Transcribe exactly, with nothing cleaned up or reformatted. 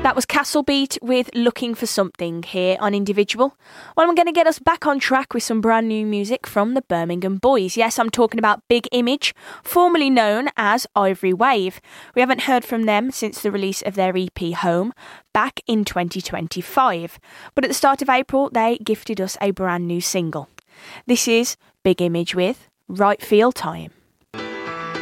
That was Castlebeat with Looking for Something here on Individual. Well, I'm going to get us back on track with some brand new music from the Birmingham Boys. Yes, I'm talking about Big Image, formerly known as Ivory Wave. We haven't heard from them since the release of their E P Home back in twenty twenty-five. But at the start of April, they gifted us a brand new single. This is Big Image with Right Feel Time.